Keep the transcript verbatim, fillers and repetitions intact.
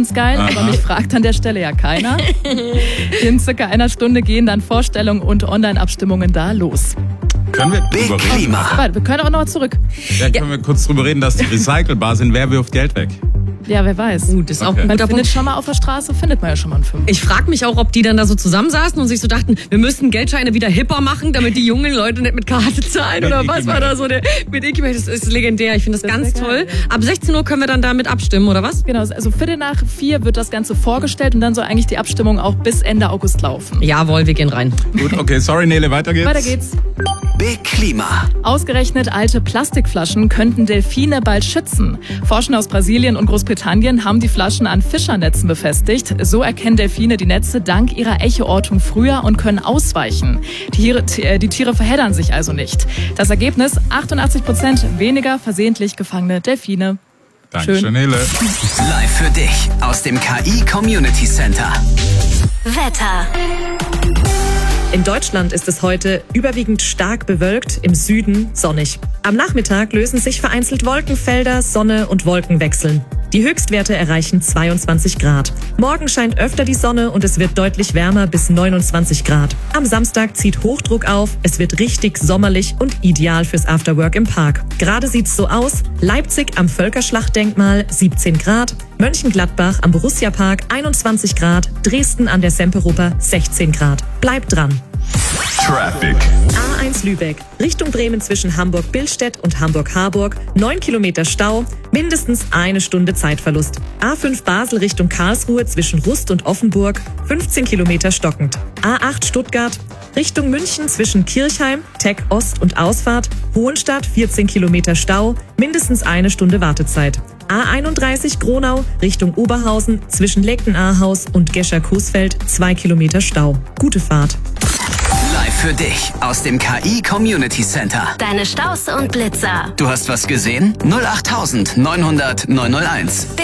ganz geil, Aha. aber mich fragt an der Stelle ja keiner. In circa einer Stunde gehen dann Vorstellungen und Online-Abstimmungen da los. Können wir drüber reden? Warte, wir können auch noch zurück. Ja, können ja. wir kurz drüber reden, dass die recycelbar sind. Wer wirft Geld weg? Ja, wer weiß. Gut, ist okay. auch ein guter Punkt. Schon mal auf der Straße, findet man ja schon mal einen Fünf. Ich frage mich auch, ob die dann da so zusammensaßen und sich so dachten, wir müssten Geldscheine wieder hipper machen, damit die jungen Leute nicht mit Karte zahlen Mit oder Iki was war da so der, mit Iki, das ist legendär. Ich finde das, das ganz toll. Geil, ja. Ab sechzehn Uhr können wir dann damit abstimmen, oder was? Genau, also Viertel nach vier wird das Ganze vorgestellt und dann soll eigentlich die Abstimmung auch bis Ende August laufen. Jawohl, wir gehen rein. Gut, okay, sorry Nele, weiter geht's. Weiter geht's. Big Klima. Ausgerechnet alte Plastikflaschen könnten Delfine bald schützen. Forscher aus Brasilien und Großbritannien haben die Flaschen an Fischernetzen befestigt. So erkennen Delfine die Netze dank ihrer Echoortung früher und können ausweichen. Die Tiere, die Tiere verheddern sich also nicht. Das Ergebnis, achtundachtzig Prozent weniger versehentlich gefangene Delfine. Dankeschön, Nele. Live für dich aus dem K I Community Center. Wetter. In Deutschland ist es heute überwiegend stark bewölkt, im Süden sonnig. Am Nachmittag lösen sich vereinzelt Wolkenfelder, Sonne und Wolken wechseln. Die Höchstwerte erreichen zweiundzwanzig Grad. Morgen scheint öfter die Sonne und es wird deutlich wärmer bis neunundzwanzig Grad. Am Samstag zieht Hochdruck auf, es wird richtig sommerlich und ideal fürs Afterwork im Park. Gerade sieht's so aus: Leipzig am Völkerschlachtdenkmal siebzehn Grad, Mönchengladbach am Borussia-Park einundzwanzig Grad, Dresden an der Semperoper sechzehn Grad. Bleibt dran! Traffic. A eins Lübeck, Richtung Bremen zwischen Hamburg-Billstedt und Hamburg-Harburg, neun Kilometer Stau, mindestens eine Stunde Zeitverlust. A fünf Basel Richtung Karlsruhe zwischen Rust und Offenburg, fünfzehn Kilometer stockend. A acht Stuttgart, Richtung München zwischen Kirchheim, Tech Ost und Ausfahrt, Hohenstadt vierzehn Kilometer Stau, mindestens eine Stunde Wartezeit. A einunddreißig Gronau, Richtung Oberhausen zwischen Leckten-Ahaus und Gescher-Coesfeld, zwei Kilometer Stau. Gute Fahrt. Live für dich aus dem K I Community Center. Deine Staus und Blitzer. Du hast was gesehen? null acht neunhundert neunhunderteins.